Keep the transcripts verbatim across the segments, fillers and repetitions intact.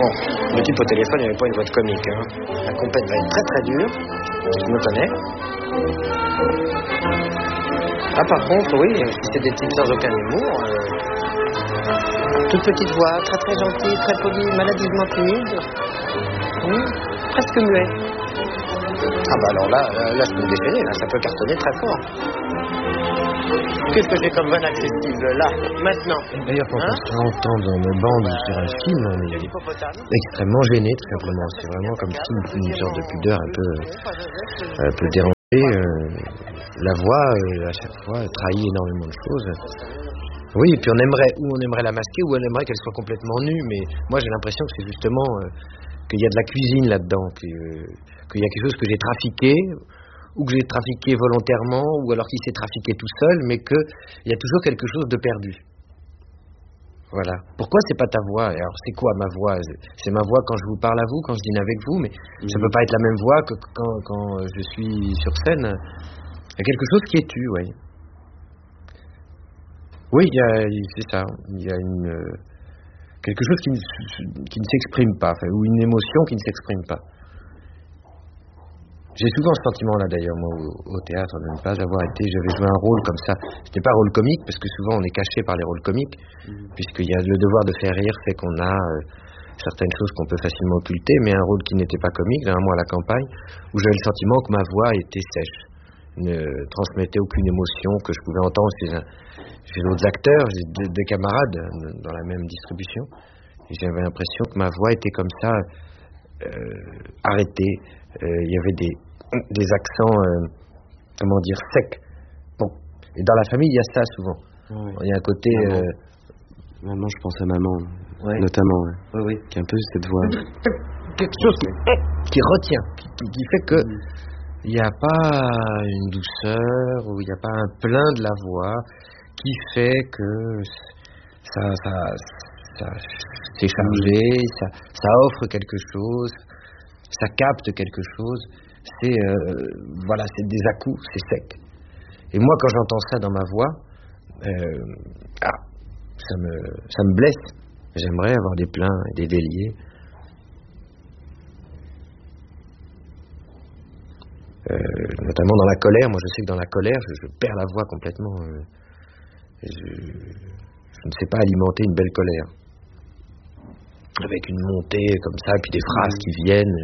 Bon, le type au téléphone, il n'avait pas une voix de comique. Hein. La compète va être très très dure. Je me connais. Ah, par contre, oui, si c'est des types sans aucun humour, euh, toute petite voix, très très gentille, très polie, maladivement timide, oui, presque muet. Ah bah alors là, là, là je peux me déchaîner, là, ça peut cartonner très fort. Qu'est-ce que j'ai comme van accessible là, maintenant? D'ailleurs, quand hein? on se entend dans nos bandes ou sur un film, on est extrêmement gêné, tout simplement. C'est vraiment comme si une, une sorte de pudeur un peu, un peu dérangée. Euh, la voix, euh, à chaque fois, trahit énormément de choses. Oui, et puis on aimerait, ou on aimerait la masquer, ou on aimerait qu'elle soit complètement nue. Mais moi, j'ai l'impression que c'est justement euh, qu'il y a de la cuisine là-dedans, puis, euh, qu'il y a quelque chose que j'ai trafiqué, ou que j'ai trafiqué volontairement, ou alors qu'il s'est trafiqué tout seul, mais qu'il y a toujours quelque chose de perdu. Voilà. Pourquoi c'est pas ta voix? Alors c'est quoi ma voix? C'est ma voix quand je vous parle à vous, quand je dîne avec vous, mais mmh. ça peut pas être la même voix que quand, quand je suis sur scène. Il y a quelque chose qui est tu, oui. Oui, il y a, c'est ça. Il y a une, quelque chose qui ne, qui ne s'exprime pas, enfin, ou une émotion qui ne s'exprime pas. J'ai souvent ce sentiment-là d'ailleurs, moi, au, au théâtre, de ne pas avoir été, j'avais joué un rôle comme ça. C'était pas un rôle comique, parce que souvent on est caché par les rôles comiques, mmh. puisqu'il y a le devoir de faire rire, fait qu'on a euh, certaines choses qu'on peut facilement occulter, mais un rôle qui n'était pas comique, d'un mois à la campagne, où j'avais le sentiment que ma voix était sèche, ne transmettait aucune émotion que je pouvais entendre chez, un, chez d'autres acteurs, des, des camarades dans la même distribution. Et j'avais l'impression que ma voix était comme ça, euh, arrêtée. Il euh, y avait des, des accents, euh, comment dire, secs. Bon. Et dans la famille, il y a ça souvent. Il ouais. y a un côté... Maman. Euh... maman, je pense à maman, ouais. notamment, ouais. Oui, oui. Qui a un peu cette voix. Quelque chose qui, qui retient, qui, qui fait que il n'y a pas une douceur, ou il n'y a pas un plein de la voix qui fait que ça, ça, ça c'est chargé, ça, ça offre quelque chose, ça capte quelque chose. C'est euh, voilà, c'est des à-coups, c'est sec. Et moi, quand j'entends ça dans ma voix, euh, ah, ça me, ça me blesse. J'aimerais avoir des pleins et des déliés. Euh, notamment dans la colère. Moi, je sais que dans la colère, je, je perds la voix complètement. Euh, je, je ne sais pas alimenter une belle colère. Avec une montée comme ça, et puis des phrases qui viennent.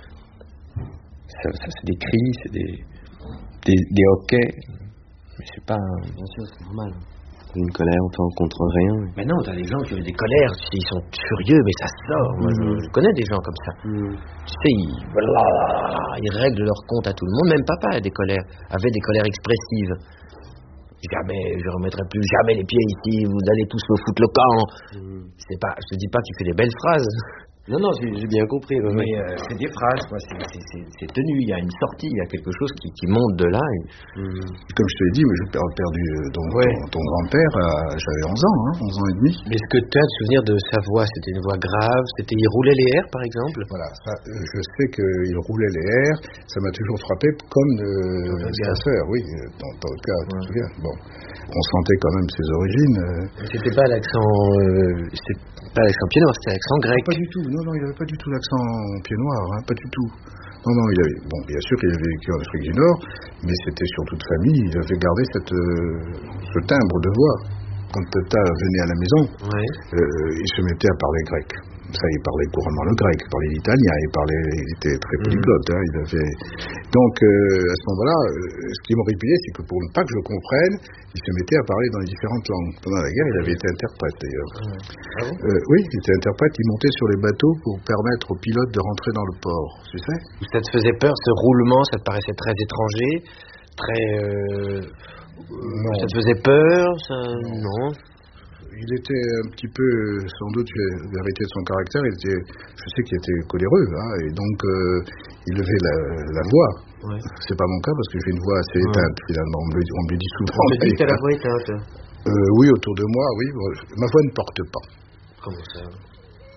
Ça, ça c'est des cris, c'est des, des, des hoquets. Mais c'est pas... Un... Bien sûr, c'est normal. Une colère, on fait contre rien. Mais non, t'as des gens qui ont des colères, ils sont furieux, mais ça sort. Moi, mmh. je, je connais des gens comme ça. Mmh. Tu sais, ils, voilà, ils règlent leur compte à tout le monde. Même papa a des colères, avait des colères expressives. Jamais, je remettrai plus jamais les pieds ici, vous allez tous me foutre le camp. Mmh. C'est pas, je te dis pas qu'il fait des belles phrases. Non, non, j'ai, j'ai bien compris. Ouais. Mais euh, c'est des phrases, quoi. C'est, c'est, c'est, c'est tenu, il y a une sortie, il y a quelque chose qui, qui monte de là. Et... Mmh. Comme je te l'ai dit, j'ai perdu ton, ouais. ton, ton grand-père, euh, j'avais onze ans, hein, onze ans et demi. Mais est-ce que tu as le souvenir de sa voix? C'était une voix grave, c'était, il roulait les airs, par exemple? Voilà, ça, euh, je sais qu'il roulait les airs, ça m'a toujours frappé, comme euh, sa sœur, oui, dans, dans le cas, ouais. Tu te souviens. Bon, on sentait quand même ses origines. Euh... C'était pas l'accent, euh, c'était pas l'accent pied noir, c'était l'accent grec. Pas du tout, non, non, il n'avait pas du tout l'accent pied noir, hein, pas du tout. Non, non, il avait, bon, bien sûr, il avait vécu en Afrique du Nord, mais c'était surtout de famille, il avait gardé cette, euh, ce timbre de voix. Quand Tata venait à la maison, ouais. euh, il se mettait à parler grec. Ça, il parlait couramment le grec, il parlait l'italien, il parlait, il était très polyglotte, hein, il avait... Donc, euh, à ce moment-là, euh, ce qui m'horripilait, c'est que pour ne pas que je comprenne, il se mettait à parler dans les différentes langues. Pendant la guerre, il avait été interprète, d'ailleurs. Ouais. Ah bon euh, oui, il était interprète, il montait sur les bateaux pour permettre aux pilotes de rentrer dans le port, tu sais. Ça te faisait peur, ce roulement, ça te paraissait très étranger, très... Euh... Non. Ça te faisait peur, ça... Non. Il était un petit peu, sans doute, la vérité de son caractère, il était, je sais qu'il était coléreux, hein, et donc euh, il levait la, la voix. Ouais. C'est pas mon cas parce que j'ai une voix assez ouais. éteinte, finalement. On me, on me le dit souvent. On me dit que t'as la voix éteinte. Euh, oui, autour de moi, oui. Ma voix ne porte pas. Comment ça?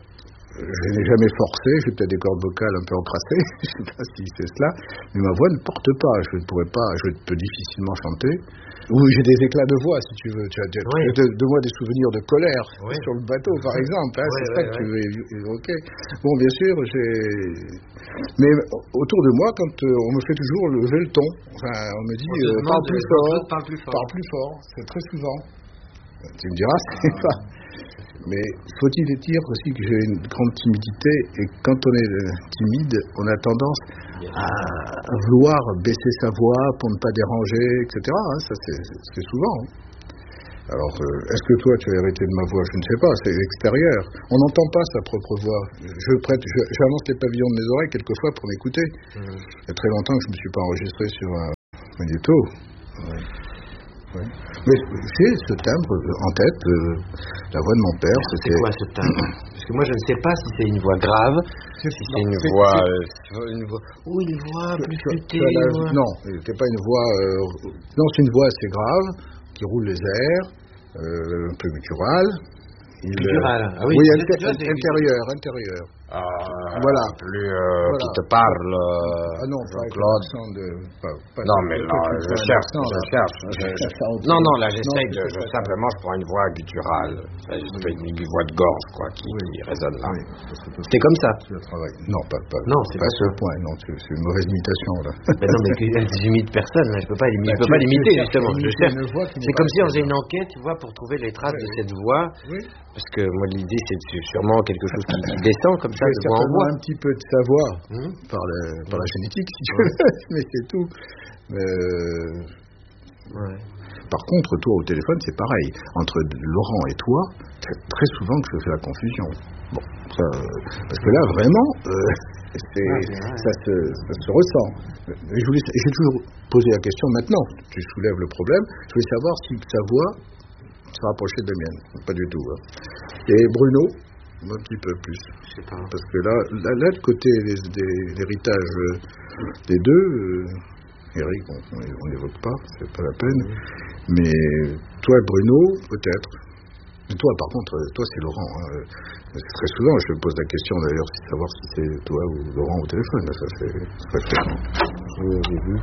je n'ai jamais forcé, j'ai peut-être des cordes vocales un peu encrassées, je ne sais pas si c'est cela, mais ma voix ne porte pas, je ne pourrais pas, je peux difficilement chanter. Ou j'ai des éclats de voix, si tu veux, tu as, tu as oui. de, de moi des souvenirs de colère oui. sur le bateau, par exemple, hein, oui, c'est oui, ça oui. que tu veux évoquer. Bon, bien sûr, j'ai... Mais autour de moi, quand euh, on me fait toujours lever le ton, enfin, on me dit, euh, parle plus fort, parle plus fort, parle plus fort, c'est très souvent. Tu me diras, c'est pas... Mais faut-il dire aussi que j'ai une grande timidité, et quand on est timide, on a tendance à vouloir baisser sa voix pour ne pas déranger, et cetera. Hein, ça, c'est, c'est souvent. Hein. Alors, euh, est-ce que toi, tu as hérité de ma voix? Je ne sais pas, c'est extérieur. On n'entend pas sa propre voix. Je prête, je, j'avance les pavillons de mes oreilles quelquefois pour m'écouter. Mmh. Il y a très longtemps que je ne me suis pas enregistré sur un magnéto. Ouais. Ouais. Mais j'ai ce timbre en tête, euh, la voix de mon père. C'était... C'est quoi ce timbre? Parce que moi je ne sais pas si c'est une voix grave, c'est, si non, c'est une c'est, voix, c'est, euh, une voix, ou une voix plus flûtée. La... Non, c'est pas une voix. Euh... Non, c'est une voix assez grave qui roule les airs, euh, un peu gutturale. Il... Gutturale. Ah oui. Oui, inter- intérieur, intérieur. Ah, voilà. Plus euh, voilà. Qui te parle. Euh, ah non, pas Claude. De, pas, pas non, mais de, là, je cherche, je cherche. Non, non, là, j'essaye de, je simplement, je prends une voix gutturale, une, une voix de gorge, quoi, qui, oui. qui résonne là. Oui. C'était comme ça. Non, pas, pas. Non, c'est pas, pas ce point. Non, c'est, c'est une mauvaise imitation là. Mais non, mais j'imite personne. Là, je peux pas l'imiter. Bah, je peux pas l'imiter justement. Je cherche. C'est comme si on faisait une enquête, tu vois, pour trouver les traces de cette voix. Parce que moi, l'idée, c'est sûrement quelque chose qui descend comme ça, de voix en voix. Un petit peu de savoir mmh. par, le, par la génétique, si tu veux, mais c'est tout. Euh... Ouais. Par contre, toi au téléphone, c'est pareil. Entre Laurent et toi, c'est très souvent que je fais la confusion. Bon, ça, parce que là, vraiment, euh, c'est, ah, ça, se, ça se ressent. Je voulais, j'ai toujours posé la question maintenant. Tu soulèves le problème. Je voulais savoir si ta voix se rapprochait de la mienne. Pas du tout. Hein. Et Bruno, un petit peu plus. Je sais pas. Parce que là, là, là de côté des, des, l'héritage des deux, euh, Eric, on n'évoque pas, c'est pas la peine. Mmh. Mais toi, Bruno, peut-être. Mais toi, par contre, toi, c'est Laurent. Hein. Très souvent, je me pose la question d'ailleurs, de savoir si c'est toi ou Laurent au téléphone. Ça, c'est très fréquent. Oui, j'ai vu.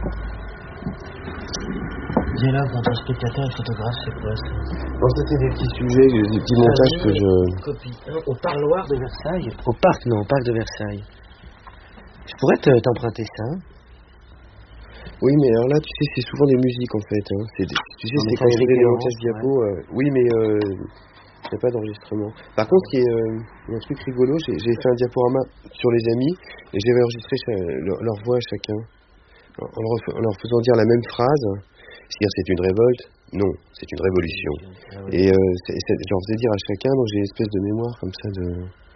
Viens là, quand ton spectateur est photographe, c'est quoi ça? Bon, c'était des petits sujets, des petits montages que je... Copie. Au parloir de Versailles? Au parc, non, au parc de Versailles. Je pourrais te, t'emprunter ça. Oui, mais alors là, tu sais, c'est souvent des musiques en fait. Hein. C'est des, tu sais, c'est quand je fais les montages diapo. Ouais. Euh, oui, mais il euh, n'y a pas d'enregistrement. Par contre, il y, euh, y a un truc rigolo. J'ai, j'ai fait un diaporama sur les amis et j'avais enregistré cha- leur, leur voix à chacun en leur, en leur faisant dire la même phrase. C'est-à-dire, c'est une révolte. Non, c'est une révolution. Ah oui. Et euh, c'est, c'est, je leur faisais dire à chacun, donc j'ai une espèce de mémoire comme ça de...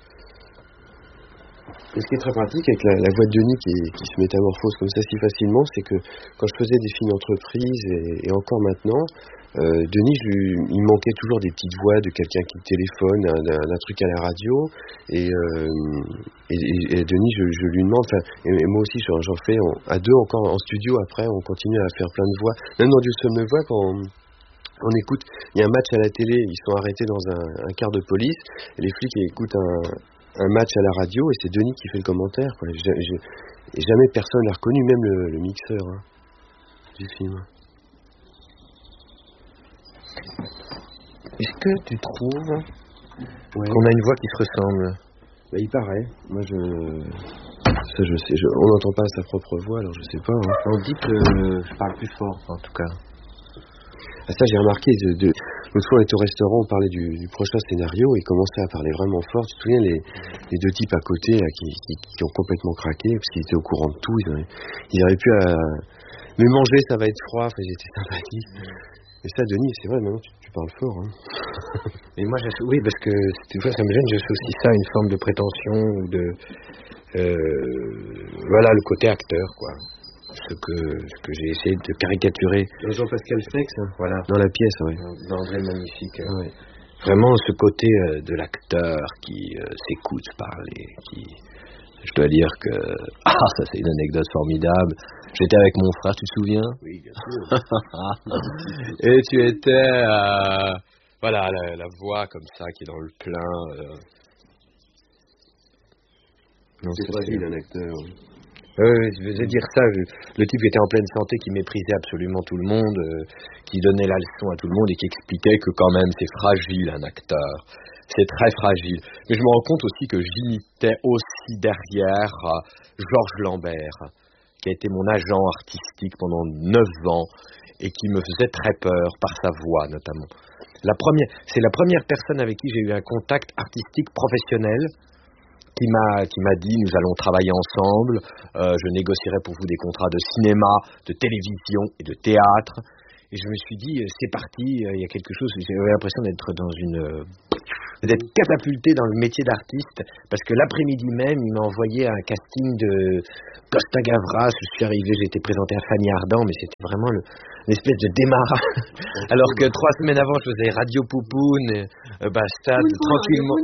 Et ce qui est très pratique avec la, la voix de Denis qui, qui se métamorphose comme ça si facilement, c'est que quand je faisais des films d'entreprise et, et encore maintenant, euh, Denis, je lui, il manquait toujours des petites voix de quelqu'un qui téléphone, un, un, un truc à la radio, et, euh, et, et, et Denis, je, je lui demande, et, et moi aussi j'en, j'en fais on, à deux encore en studio, après on continue à faire plein de voix, même dans du seul me voix quand on, on écoute, il y a un match à la télé, ils sont arrêtés dans un, un car de police, et les flics écoutent un... un match à la radio et c'est Denis qui fait le commentaire quoi. J'ai, j'ai, jamais personne n'a reconnu, même le, le mixeur hein, du film. Est-ce que tu trouves ouais. qu'on a une voix qui se ressemble? Bah, il paraît. Moi je ça je sais je... on n'entend pas sa propre voix alors je sais pas hein. On dit que euh, je parle plus fort en tout cas. Ah, ça j'ai remarqué de, de... l'autre fois on était au restaurant, on parlait du, du prochain scénario et ils commençaient à parler vraiment fort. Tu te souviens les, les deux types à côté là, qui, qui, qui ont complètement craqué parce qu'ils étaient au courant de tout, ils auraient, ils auraient pu à... mais manger ça va être froid, enfin, ils étaient sympathiques. Mais ça Denis c'est vrai maintenant tu, tu parles fort hein. Mais moi je, oui parce que des fois ça me gêne, j'associe ça à une forme de prétention ou de euh, voilà le côté acteur quoi. Ce que, ce que j'ai essayé de caricaturer. Jean-Pascal Fex, hein. Voilà. Dans la pièce, oui. Dans André le Magnifique. Ouais. Vraiment ce côté euh, de l'acteur qui euh, s'écoute parler, qui... Je dois dire que... Ah, ça c'est une anecdote formidable. J'étais avec mon frère, tu te souviens? Oui, bien sûr. Et tu étais... Euh, voilà, la, la voix comme ça qui est dans le plein... Euh, Non, c'est fragile, un acteur. Euh, je veux dire ça, le type qui était en pleine santé, qui méprisait absolument tout le monde, euh, qui donnait la leçon à tout le monde et qui expliquait que quand même c'est fragile un acteur, c'est très fragile. Mais je me rends compte aussi que j'imitais aussi derrière euh, Georges Lambert, qui a été mon agent artistique pendant neuf ans et qui me faisait très peur par sa voix notamment. La première, c'est la première personne avec qui j'ai eu un contact artistique professionnel qui m'a, qui m'a dit nous allons travailler ensemble, euh, je négocierai pour vous des contrats de cinéma, de télévision et de théâtre. Et je me suis dit c'est parti, il y a quelque chose, j'avais l'impression d'être dans une... Euh, d'être catapulté dans le métier d'artiste, parce que l'après-midi même, il m'a envoyé un casting de Costa Gavras. Je suis arrivé, j'ai été présenté à Fanny Ardant, mais c'était vraiment le, une espèce de démarrage. Alors que trois semaines avant, je faisais Radio Poupoune, euh, Bastade, tranquillement.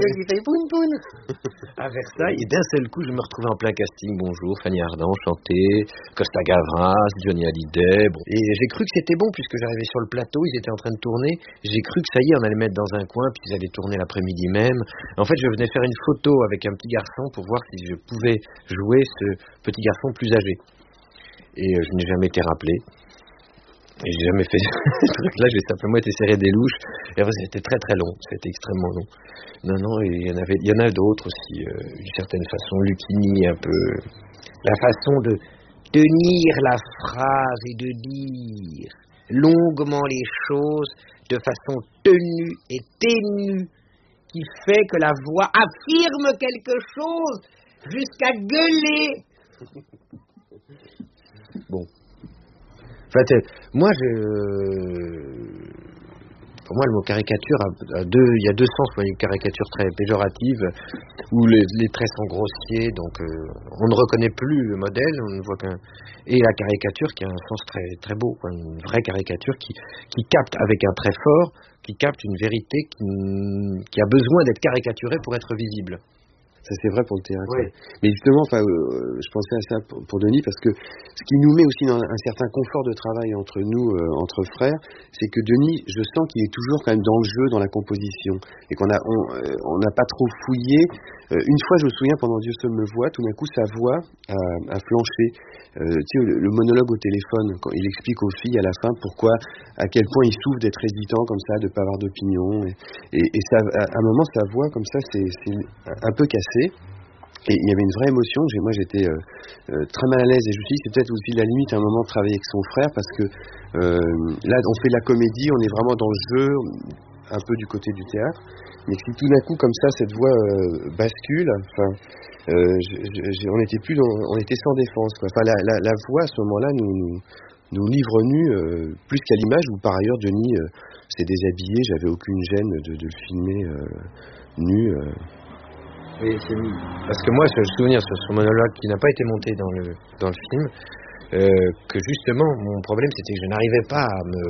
À Versailles, et d'un seul coup, je me retrouvais en plein casting. Bonjour, Fanny Ardant, chantée, Costa Gavras, Johnny Hallyday. Bon. Et j'ai cru que c'était bon, puisque j'arrivais sur le plateau, ils étaient en train de tourner. J'ai cru que ça y est, on allait mettre dans un coin, puis ils allaient tourner l'après-midi même. En fait, je venais faire une photo avec un petit garçon pour voir si je pouvais jouer ce petit garçon plus âgé. Et euh, je n'ai jamais été rappelé. Et j'ai jamais fait ce truc-là, j'ai simplement été serré des louches. Et après, c'était très très long, c'était extrêmement long. Non, non, et il y en avait, il y en a d'autres aussi, euh, d'une certaine façon. Lucchini, un peu. La façon de tenir la phrase et de dire longuement les choses de façon tenue et ténue, qui fait que la voix affirme quelque chose jusqu'à gueuler. Bon. En fait, moi, je... Pour moi, le mot caricature a, a deux, il y a deux sens. Une caricature très péjorative, où les, les traits sont grossiers, donc euh, on ne reconnaît plus le modèle, on ne voit qu'un. Et la caricature qui a un sens très très beau, quoi, une vraie caricature qui qui capte avec un trait fort, qui capte une vérité qui, qui a besoin d'être caricaturée pour être visible. Ça, c'est vrai pour le théâtre. Ouais. Mais justement, enfin, euh, je pensais à ça pour, pour Denis, parce que ce qui nous met aussi dans un certain confort de travail entre nous, euh, entre frères, c'est que Denis, je sens qu'il est toujours quand même dans le jeu, dans la composition, et qu'on a, on, euh, on n'a pas trop fouillé. Euh, une fois, je me souviens, pendant Dieu seul me voit, tout d'un coup, sa voix a, a flanché. Euh, tu sais, le, le monologue au téléphone, quand il explique aux filles à la fin pourquoi, à quel point il souffre d'être hésitant comme ça, de pas avoir d'opinion, et, et, et ça, à un moment, sa voix comme ça, c'est, c'est un peu cassé. Et il y avait une vraie émotion. J'ai, moi, j'étais euh, euh, très mal à l'aise, et je me suis dit, c'est peut-être aussi la limite à un moment de travailler avec son frère, parce que euh, là, on fait de la comédie, on est vraiment dans le jeu, un peu du côté du théâtre, mais si tout d'un coup, comme ça, cette voix euh, bascule, enfin, euh, je, je, on était plus, dans, on était sans défense, quoi. Enfin, la, la, la voix à ce moment-là nous, nous, nous livre nus, euh, plus qu'à l'image, où par ailleurs Denis euh, s'est déshabillé, j'avais aucune gêne de, de le filmer euh, nu. Euh. Oui, c'est lui. Parce que moi, ce souvenir sur ce monologue qui n'a pas été monté dans le, dans le film, euh, que justement, mon problème, c'était que je n'arrivais pas à me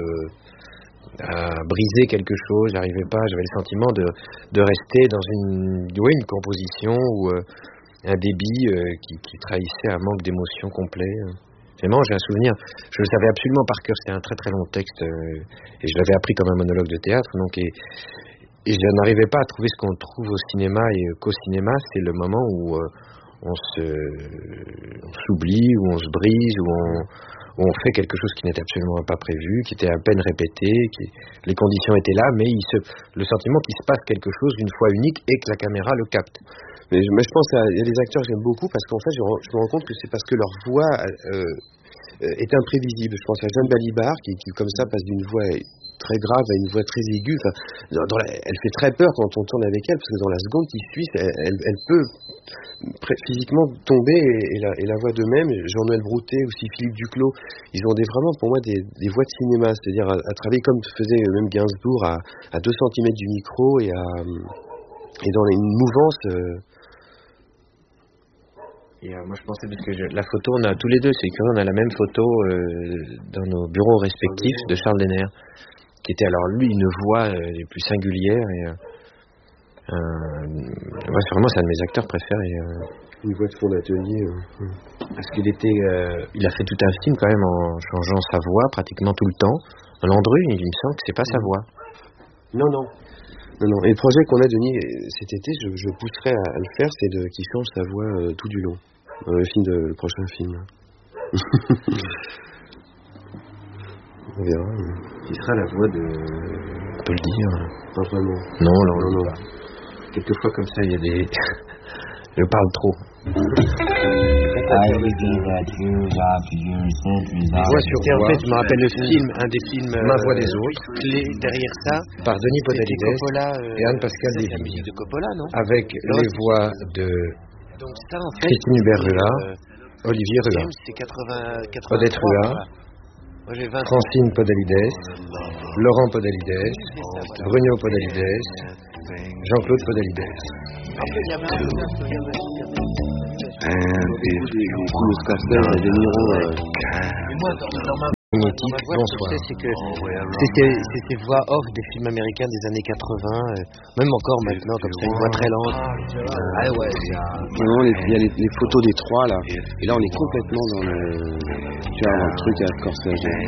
à briser quelque chose, j'arrivais pas, j'avais le sentiment de, de rester dans une, ouais, une composition ou euh, un débit euh, qui, qui trahissait un manque d'émotion complet. Vraiment, j'ai un souvenir, je le savais absolument par cœur, c'était un très très long texte euh, et je l'avais appris comme un monologue de théâtre, donc et, et je n'arrivais pas à trouver ce qu'on trouve au cinéma et qu'au cinéma, c'est le moment où euh, on se on s'oublie, où on se brise, où on, où on fait quelque chose qui n'était absolument pas prévu, qui était à peine répété, qui, les conditions étaient là, mais il se, le sentiment qu'il se passe quelque chose d'une fois unique et que la caméra le capte. Mais je, mais je pense qu'il y a des acteurs que j'aime beaucoup, parce qu'en fait, je, je me rends compte que c'est parce que leur voix euh, est imprévisible. Je pense à Jeanne Balibar, qui, qui comme ça passe d'une voix très grave à une voix très aiguë. Enfin, dans, dans la, elle fait très peur quand on tourne avec elle, parce que dans la seconde qui suit, elle, elle, elle peut physiquement tomber, et, et, la, et la voix de même. Jean-Noël Broutet, aussi Philippe Duclos, ils ont des, vraiment pour moi des, des voix de cinéma, c'est-à-dire à, à travailler comme faisait même Gainsbourg, à, à deux centimètres du micro, et, à, et dans une mouvance... Euh, Et euh, moi je pensais, parce que je, la photo, on a tous les deux, c'est curieux, on a la même photo euh, dans nos bureaux respectifs de Charles Denner, qui était alors lui une voix euh, les plus singulières, et euh, euh, ouais, vraiment c'est un de mes acteurs préférés. Euh, une voix de fond d'atelier. Euh. Parce qu'il était, euh, il a fait tout un film quand même en changeant sa voix pratiquement tout le temps. Landru, il me semble que c'est pas sa voix. Non, non. Non, non. Et le projet qu'on a, Denis, cet été, je, je pousserai à, à le faire, c'est de, qu'il change sa voix euh, tout du long. Dans le film de, le prochain film. On verra. Qui sera la voix de... On peut le dire. Pas vraiment. Non, là, on non, le non. dit pas. Quelquefois, comme ça, il y a des... Je parle trop. Voix sur voix. En fait, je me rappelle le film, un des films... Ma voix des euh, autres. Clé derrière ça. Par Denis C'était Podalides Coppola, euh, et Anne-Pascal c'est la Lévy. musique de Coppola, non? Avec les voix de Donc ça, en fait... Christine Hubert-Rua, euh, Olivier Rua, James, c'est quatre-vingts, Odette quatre-vingt-trois, Rua, voilà. Moi, j'ai vingt ans. Francine Podalides, Laurent Podalides, Bruno Podalides, Jean-Claude Podalides. Le Scarface, la De Niro. Magnétique, bonsoir. C'est que c'était ces voix off des films américains des années quatre-vingts, euh, même encore maintenant, comme ça, une voix très lente. Euh, ah ouais. Non, les- il y a les, les photos des trois là, et là on est complètement dans le, tu vois, dans le truc à Scorsese.